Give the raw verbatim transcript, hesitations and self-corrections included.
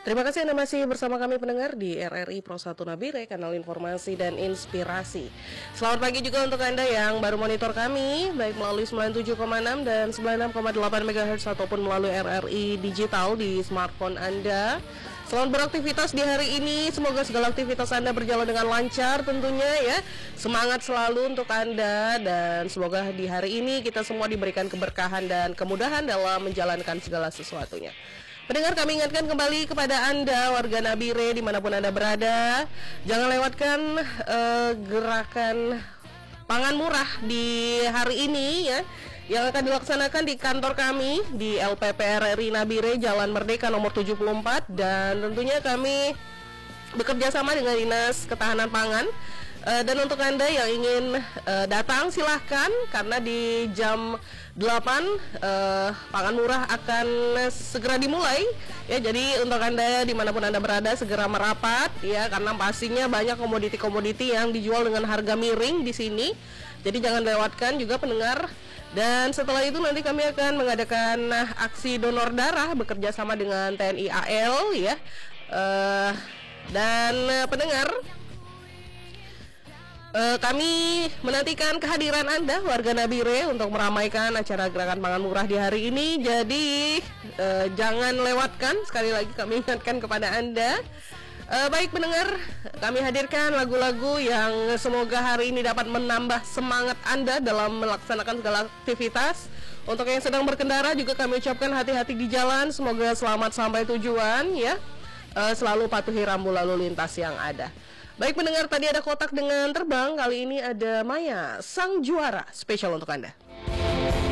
Terima kasih Anda masih bersama kami pendengar di R R I Pro satu Nabire, kanal informasi dan inspirasi. Selamat pagi juga untuk Anda yang baru monitor kami, baik melalui sembilan puluh tujuh koma enam dan sembilan puluh enam koma delapan megahertz ataupun melalui R R I digital di smartphone Anda. Selamat beraktivitas di hari ini, semoga segala aktivitas Anda berjalan dengan lancar tentunya ya. Semangat selalu untuk Anda dan semoga di hari ini kita semua diberikan keberkahan dan kemudahan dalam menjalankan segala sesuatunya. Pendengar, kami ingatkan kembali kepada Anda warga Nabire dimanapun Anda berada, jangan lewatkan uh, gerakan pangan murah di hari ini ya, yang akan dilaksanakan di kantor kami di L P P R R I Nabire, Jalan Merdeka nomor tujuh puluh empat, dan tentunya kami bekerja sama dengan Dinas Ketahanan Pangan. Uh, dan untuk Anda yang ingin uh, datang silahkan, karena di jam delapan uh, pangan murah akan segera dimulai ya. Jadi untuk Anda dimanapun Anda berada segera merapat ya, karena pastinya banyak komoditi-komoditi yang dijual dengan harga miring di sini. Jadi jangan lewatkan juga pendengar. Dan setelah itu nanti kami akan mengadakan aksi donor darah bekerja sama dengan T N I A L ya. Uh, dan uh, pendengar, Uh, kami menantikan kehadiran Anda warga Nabire untuk meramaikan acara gerakan pangan murah di hari ini. Jadi uh, jangan lewatkan, sekali lagi kami ingatkan kepada Anda. uh, Baik pendengar, kami hadirkan lagu-lagu yang semoga hari ini dapat menambah semangat Anda dalam melaksanakan segala aktivitas. Untuk yang sedang berkendara juga kami ucapkan hati-hati di jalan, semoga selamat sampai tujuan ya. uh, Selalu patuhi rambu lalu lintas yang ada. Baik pendengar, tadi ada kotak dengan terbang, kali ini ada Maya, sang juara, spesial untuk Anda.